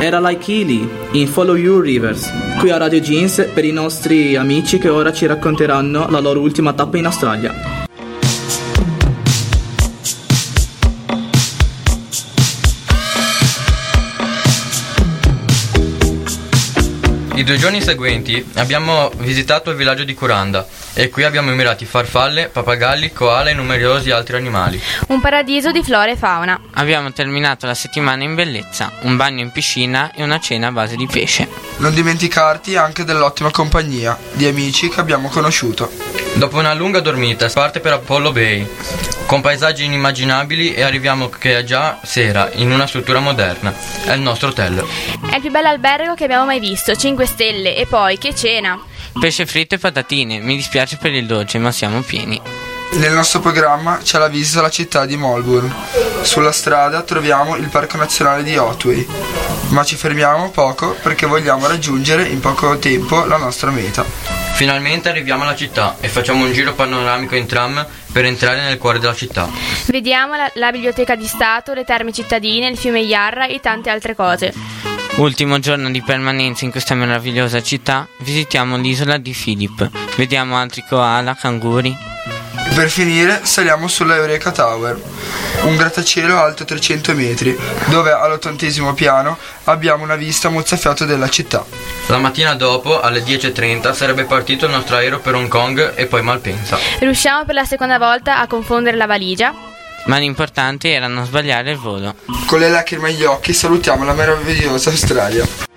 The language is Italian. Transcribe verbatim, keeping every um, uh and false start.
era Like Ely in Follow Your Rivers, qui a Radio Jeans per i nostri amici che ora ci racconteranno la loro ultima tappa in Australia. I due giorni seguenti abbiamo visitato il villaggio di Kuranda e qui abbiamo ammirato farfalle, pappagalli, koala e numerosi altri animali. Un paradiso di flora e fauna. Abbiamo terminato la settimana in bellezza, un bagno in piscina e una cena a base di pesce. Non dimenticarti anche dell'ottima compagnia di amici che abbiamo conosciuto. Dopo una lunga dormita si parte per Apollo Bay con paesaggi inimmaginabili e arriviamo che è già sera in una struttura moderna. È il nostro hotel. È il più bello albergo che abbiamo mai visto, cinque stelle, e poi che cena! Pesce fritto e patatine, mi dispiace per il dolce ma siamo pieni. Nel nostro programma c'è la visita alla città di Melbourne. Sulla strada troviamo il Parco Nazionale di Otway, ma ci fermiamo poco perché vogliamo raggiungere in poco tempo la nostra meta. Finalmente arriviamo alla città e facciamo un giro panoramico in tram per entrare nel cuore della città. Vediamo la, la biblioteca di Stato, le terme cittadine, il fiume Yarra e tante altre cose. Ultimo giorno di permanenza in questa meravigliosa città, visitiamo l'isola di Phillip, vediamo altri koala, canguri. Per finire saliamo sulla Eureka Tower, un grattacielo alto trecento metri, dove all'ottantesimo piano abbiamo una vista mozzafiato della città. La mattina dopo, alle dieci e trenta, sarebbe partito il nostro aereo per Hong Kong e poi Malpensa. Riusciamo per la seconda volta a confondere la valigia, ma l'importante era non sbagliare il volo. Con le lacrime agli occhi salutiamo la meravigliosa Australia.